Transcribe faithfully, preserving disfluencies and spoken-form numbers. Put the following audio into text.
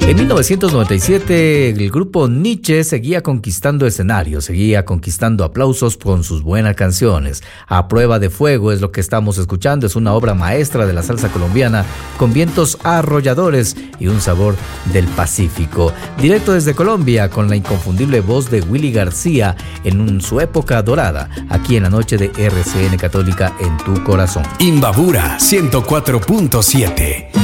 En mil novecientos noventa y siete, el grupo Nietzsche seguía conquistando escenarios, seguía conquistando aplausos con sus buenas canciones. A Prueba de Fuego es lo que estamos escuchando, es una obra maestra de la salsa colombiana con vientos arrolladores y un sabor del Pacífico. Directo desde Colombia con la inconfundible voz de Willy García en un, su época dorada, aquí en la noche de R C N Católica en tu corazón. Imbabura ciento cuatro punto siete.